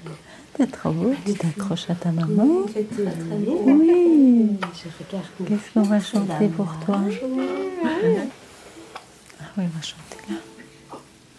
T'es trop beau, tu t'accroches à ta maman. C'était très beau. Oui. Je regarde. Qu'est-ce qu'on va chanter pour toi? Ah oui, on va chanter là.